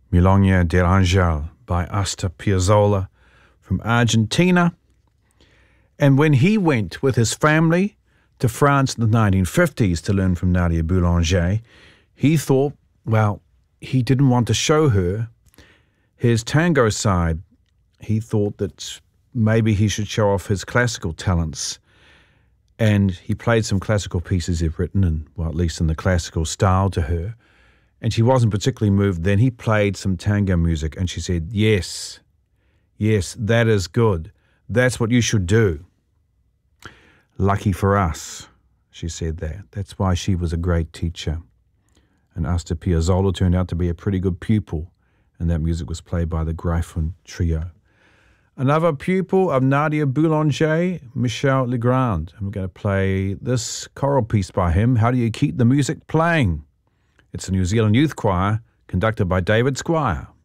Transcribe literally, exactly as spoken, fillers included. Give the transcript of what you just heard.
Milonga del Angel by Astor Piazzolla from Argentina. And when he went with his family to France in the nineteen fifties to learn from Nadia Boulanger, he thought, well, he didn't want to show her his tango side. He thought that maybe he should show off his classical talents. And he played some classical pieces he'd written, and well, at least in the classical style, to her. And she wasn't particularly moved. Then he played some tango music, and she said, yes, yes, that is good. That's what you should do. Lucky for us, she said that. That's why she was a great teacher. And Astor Piazzolla turned out to be a pretty good pupil, and that music was played by the Gryphon Trio. Another pupil of Nadia Boulanger, Michel Legrand. And we're going to play this choral piece by him, How Do You Keep the Music Playing? It's a New Zealand youth choir conducted by David Squire.